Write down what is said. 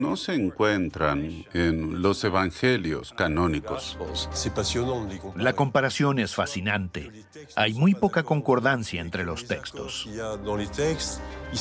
no se encuentran en los evangelios canónicos. La comparación es fascinante. Hay muy poca concordancia entre los textos.